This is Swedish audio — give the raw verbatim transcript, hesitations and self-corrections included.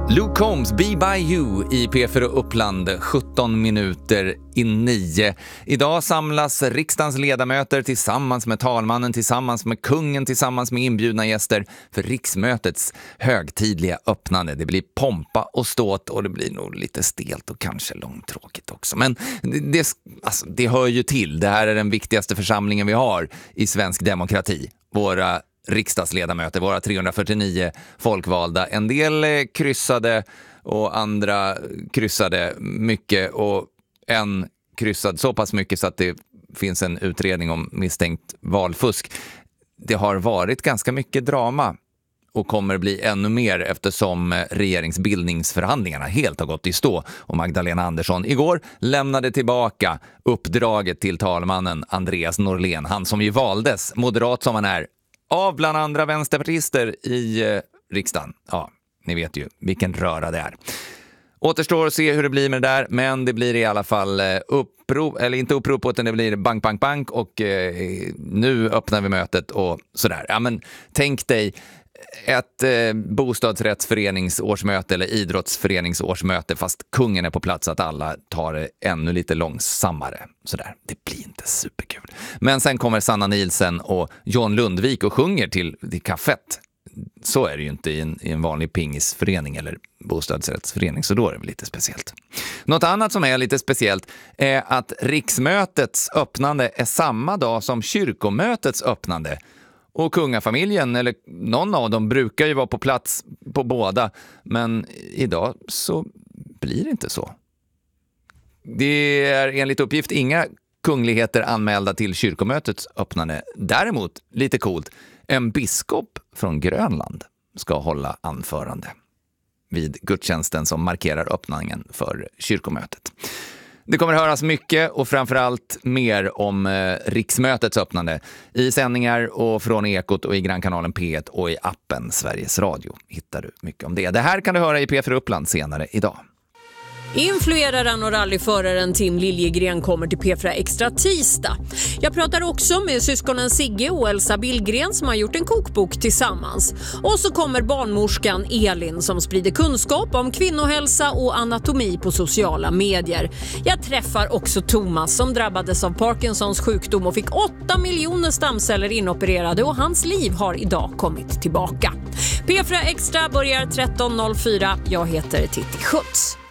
Luke Combs, Be By You i P fyra Uppland, sjutton minuter i nio. Idag samlas riksdagens ledamöter tillsammans med talmannen, tillsammans med kungen, tillsammans med inbjudna gäster för riksmötets högtidliga öppnande. Det blir pompa och ståt och det blir nog lite stelt och kanske långtråkigt också. Men det, alltså, det hör ju till. Det här är den viktigaste församlingen vi har i svensk demokrati. Våra riksdagsledamöter, våra trehundrafyrtionio folkvalda. En del kryssade och andra kryssade mycket och en kryssad så pass mycket så att det finns en utredning om misstänkt valfusk. Det har varit ganska mycket drama och kommer bli ännu mer eftersom regeringsbildningsförhandlingarna helt har gått i stå och Magdalena Andersson igår lämnade tillbaka uppdraget till talmannen Andreas Norlén, han som ju valdes, moderat som han är, av bland andra vänsterpartister i eh, riksdagen. Ja, ni vet ju vilken röra det är. Återstår att se hur det blir med det där, men det blir i alla fall eh, upprop, eller inte upprop utan det blir bank, bank, bank och eh, nu öppnar vi mötet och sådär. Ja, men tänk dig ett eh, bostadsrättsföreningsårsmöte eller idrottsföreningsårsmöte fast kungen är på plats att alla tar det ännu lite långsammare. Sådär. Det blir inte superkul. Men sen kommer Sanna Nielsen och John Lundvik och sjunger till, till kaffet. Så är det ju inte i en, i en vanlig pingisförening eller bostadsrättsförening, så då är det lite speciellt. Något annat som är lite speciellt är att riksmötets öppnande är samma dag som kyrkomötets öppnande. Och kungafamiljen, eller någon av dem, brukar ju vara på plats på båda. Men idag så blir det inte så. Det är enligt uppgift inga kungligheter anmälda till kyrkomötets öppnande. Däremot, lite coolt, en biskop från Grönland ska hålla anförande vid gudstjänsten som markerar öppningen för kyrkomötet. Det kommer att höras mycket och framförallt mer om eh, riksmötets öppnande i sändningar och från Ekot och i Grannkanalen P ett och i appen Sveriges Radio hittar du mycket om det. Det här kan du höra i P fyra Uppland senare idag. Influeraren och rallyföraren Tim Liljegren kommer till P fyra Extra tisdag. Jag pratar också med syskonen Sigge och Elsa Billgren som har gjort en kokbok tillsammans. Och så kommer barnmorskan Elin som sprider kunskap om kvinnohälsa och anatomi på sociala medier. Jag träffar också Thomas som drabbades av Parkinsons sjukdom och fick åtta miljoner stamceller inopererade och hans liv har idag kommit tillbaka. P fyra Extra börjar tretton noll fyra. Jag heter Titti Schutz.